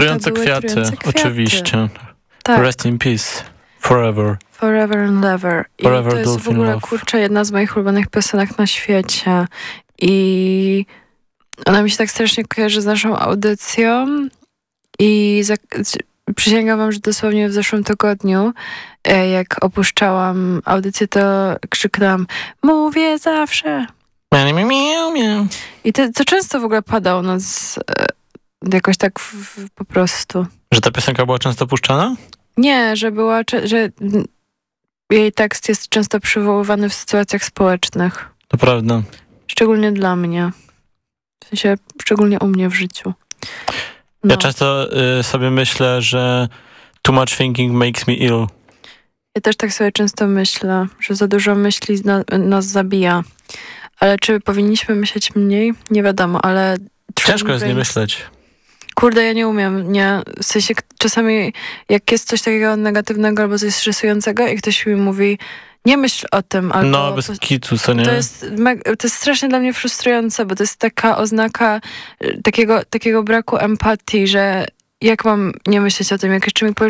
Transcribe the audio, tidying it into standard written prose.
Trujące kwiaty, oczywiście. Tak. Rest in peace. Forever. Forever and ever. I Forever to jest w ogóle, kurczę, jedna z moich ulubionych piosenek na świecie. I ona mi się tak strasznie kojarzy z naszą audycją. I przysięgam wam, że dosłownie w zeszłym tygodniu, jak opuszczałam audycję, to krzyknęłam: mówię zawsze. I to często w ogóle pada u nas jakoś tak po prostu. Że ta piosenka była często puszczana? Nie, że jej tekst jest często przywoływany w sytuacjach społecznych. To prawda. Szczególnie dla mnie. W sensie, szczególnie u mnie w życiu. No. Ja często sobie myślę, że too much thinking makes me ill. Ja też tak sobie często myślę, że za dużo myśli nas zabija. Ale czy powinniśmy myśleć mniej? Nie wiadomo, ale... Ciężko jest nie myśleć. Kurde, ja nie umiem, nie. W sensie czasami jak jest coś takiego negatywnego albo coś stresującego i ktoś mi mówi: nie myśl o tym, albo... No, bez kitu, co nie? To jest strasznie dla mnie frustrujące, bo to jest taka oznaka takiego braku empatii, że jak mam nie myśleć o tym, jak jeszcze mi powiesz,